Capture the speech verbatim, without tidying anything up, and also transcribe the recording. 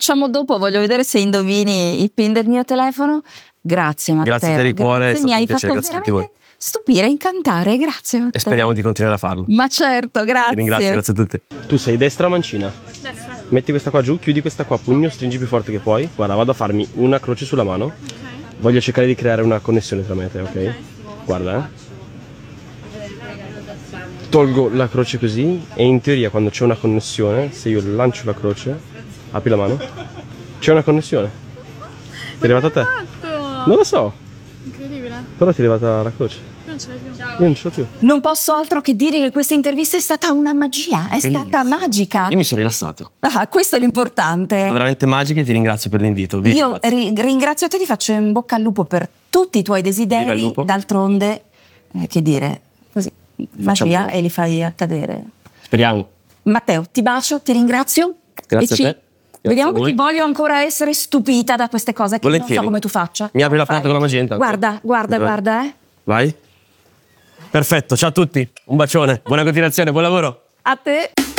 facciamo dopo, voglio vedere se indovini il pin del mio telefono. Grazie Matteo. Grazie per il cuore, grazie, mi hai fatto veramente stupire, incantare, grazie Matteo. E speriamo di continuare a farlo. Ma certo, grazie. Ti ringrazio, grazie a tutti. Tu sei destra o mancina? Destra. Metti questa qua giù, chiudi questa qua a pugno, stringi più forte che puoi. Guarda, vado a farmi una croce sulla mano. Ok. Voglio cercare di creare una connessione tra me e te, ok? Ok. Guarda, eh. Tolgo la croce così e in teoria quando c'è una connessione, se io lancio la croce, apri la mano, c'è una connessione. Ti è arrivata a te? Non lo so, Incredibile. però ti è arrivata la croce. Non ce l'hai più. Io non ce l'ho più. Non posso altro che dire che questa intervista è stata una magia, è stata magica. Io mi sono rilassato. Ah, questo è l'importante. Veramente magica e ti ringrazio per l'invito. Vi Io ri- ringrazio te, ti faccio in bocca al lupo per tutti i tuoi Viva il desideri, lupo. d'altronde, eh, che dire, così, magia Facciamo. e li fai accadere. Speriamo. Matteo, ti bacio, ti ringrazio. Grazie e ci... a te. Grazie Vediamo a voi. che voglio ancora essere stupita da queste cose che Volentieri. non so come tu faccia. Mi apri la Fai. porta con la magenta? Guarda, guarda, Vai. guarda, eh. Vai. Perfetto, ciao a tutti. Un bacione, buona continuazione, buon lavoro. A te.